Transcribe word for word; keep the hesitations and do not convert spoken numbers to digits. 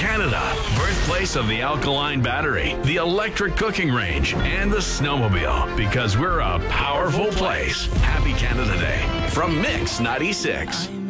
Canada, birthplace of the alkaline battery, the electric cooking range, and the snowmobile, because we're a powerful place. Happy Canada Day from Mix ninety-six.